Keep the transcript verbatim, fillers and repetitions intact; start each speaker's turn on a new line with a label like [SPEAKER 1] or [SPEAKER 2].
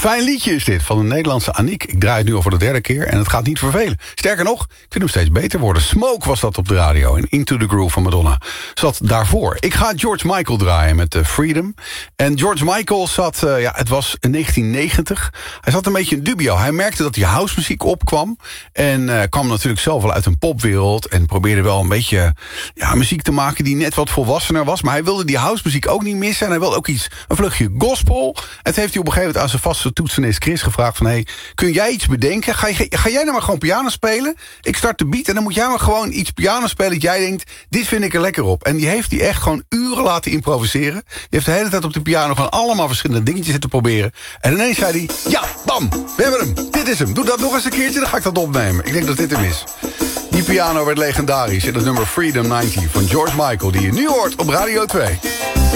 [SPEAKER 1] Fijn liedje is dit, van de Nederlandse Aniek. Ik draai het nu al voor de derde keer en het gaat niet vervelen. Sterker nog, ik vind hem steeds beter worden. Smoke was dat op de radio en Into the Groove van Madonna zat daarvoor. Ik ga George Michael draaien met uh, Freedom. En George Michael zat, uh, ja, het was in negentien negentig. Hij zat een beetje in dubio. Hij merkte dat die housemuziek opkwam. En uh, kwam natuurlijk zelf wel uit een popwereld. En probeerde wel een beetje ja, muziek te maken die net wat volwassener was. Maar hij wilde die housemuziek ook niet missen. En hij wilde ook iets, een vluchtje gospel. Het heeft hij op een gegeven moment aan zijn vaste toetsenist Chris gevraagd van, hey, kun jij iets bedenken? Ga, je, ga jij nou maar gewoon piano spelen? Ik start de beat en dan moet jij maar gewoon iets piano spelen dat jij denkt, dit vind ik er lekker op. En die heeft hij echt gewoon uren laten improviseren. Die heeft de hele tijd op de piano gewoon allemaal verschillende dingetjes zitten proberen. En ineens zei hij, ja, bam, we hebben hem. Dit is hem. Doe dat nog eens een keertje, dan ga ik dat opnemen. Ik denk dat dit hem is. Die piano werd legendarisch in het nummer Freedom negentig van George Michael, die je nu hoort op Radio twee.